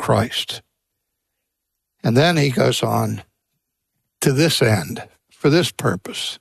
Christ. And then he goes on to this end, for this purpose,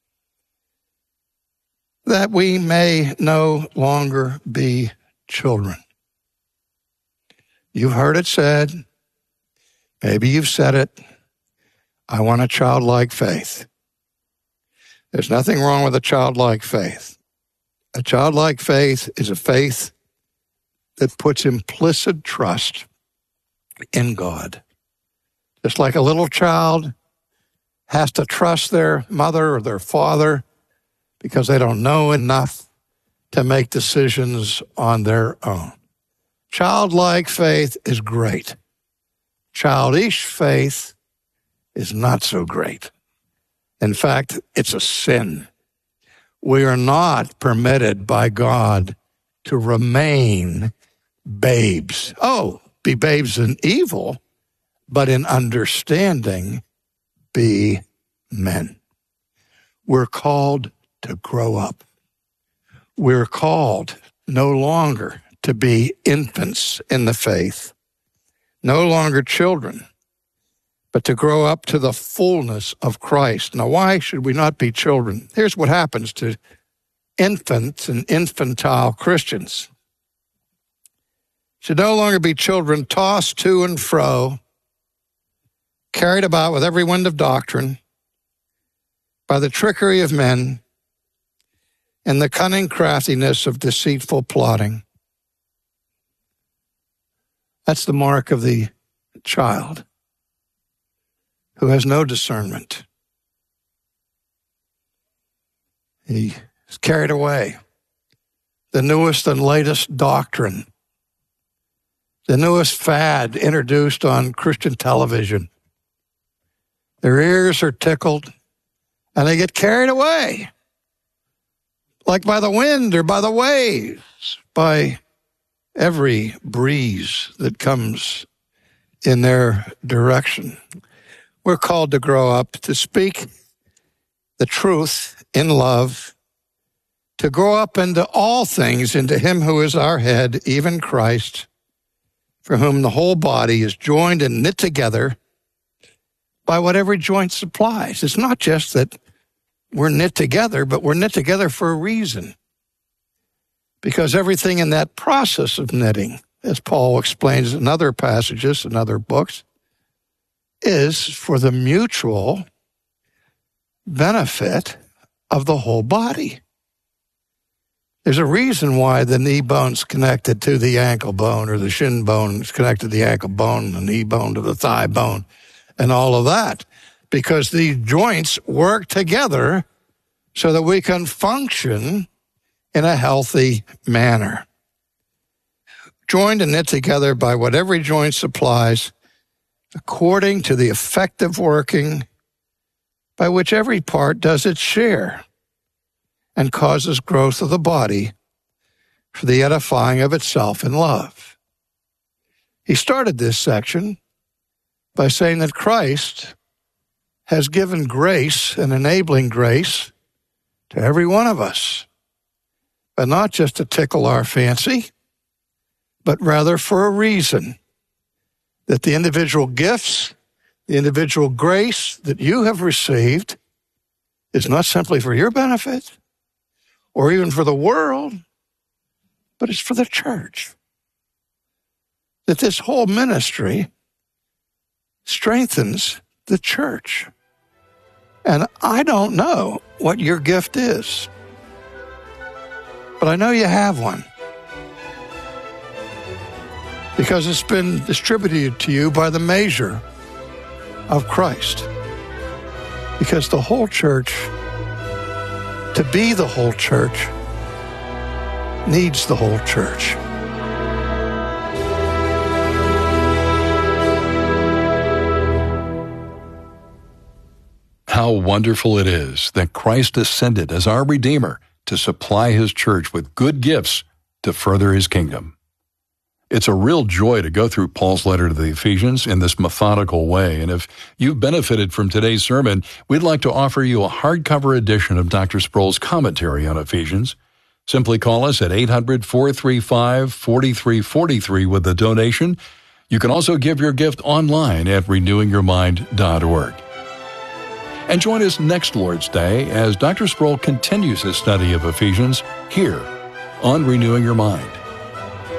that we may no longer be children. You've heard it said, maybe you've said it, I want a childlike faith. There's nothing wrong with a childlike faith. A childlike faith is a faith that puts implicit trust in God. Just like a little child has to trust their mother or their father because they don't know enough to make decisions on their own. Childlike faith is great. Childish faith is not so great. In fact, it's a sin. We are not permitted by God to remain babes. Oh, be babes in evil, but in understanding, be men. We're called to grow up. We're called no longer to be infants in the faith, no longer children, but to grow up to the fullness of Christ. Now, why should we not be children? Here's what happens to infants and infantile Christians. Should no longer be children tossed to and fro, carried about with every wind of doctrine, by the trickery of men and the cunning craftiness of deceitful plotting. That's the mark of the child who has no discernment. He is carried away. The newest and latest doctrine, the newest fad introduced on Christian television. Their ears are tickled, and they get carried away, like by the wind or by the waves, by every breeze that comes in their direction. We're called to grow up, to speak the truth in love, to grow up into all things, into him who is our head, even Christ, for whom the whole body is joined and knit together by what every joint supplies. It's not just that we're knit together, but we're knit together for a reason. Because everything in that process of knitting, as Paul explains in other passages and other books, is for the mutual benefit of the whole body. There's a reason why the knee bone's connected to the ankle bone, or the shin bone is connected to the ankle bone, the knee bone to the thigh bone, and all of that. Because these joints work together so that we can function in a healthy manner. Joined and knit together by what every joint supplies, according to the effective working by which every part does its share and causes growth of the body for the edifying of itself in love. He started this section by saying that Christ has given grace and enabling grace to every one of us, but not just to tickle our fancy, but rather for a reason, that the individual gifts, the individual grace that you have received is not simply for your benefit or even for the world, but it's for the church. That this whole ministry strengthens the church. And I don't know what your gift is, but I know you have one, because it's been distributed to you by the measure of Christ. Because the whole church, to be the whole church, needs the whole church. How wonderful it is that Christ descended as our Redeemer to supply his church with good gifts to further his kingdom. It's a real joy to go through Paul's letter to the Ephesians in this methodical way. And if you've benefited from today's sermon, we'd like to offer you a hardcover edition of Dr. Sproul's commentary on Ephesians. Simply call us at 800-435-4343 with a donation. You can also give your gift online at renewingyourmind.org. And join us next Lord's Day as Dr. Sproul continues his study of Ephesians here on Renewing Your Mind.